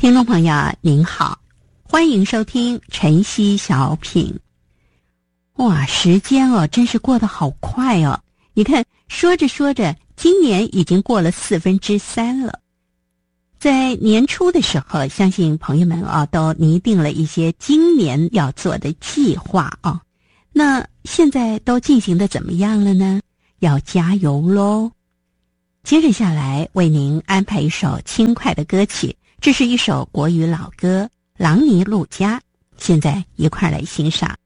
听众朋友您好，欢迎收听晨曦小品。哇，时间真是过得好快哦。你看，说着说着，今年已经过了3/4了。在年初的时候，相信朋友们都拟定了一些今年要做的计划那现在都进行的怎么样了呢？要加油咯。接着下来为您安排一首轻快的歌曲，这是一首国语老歌《郎尼路家》，现在一块来欣赏。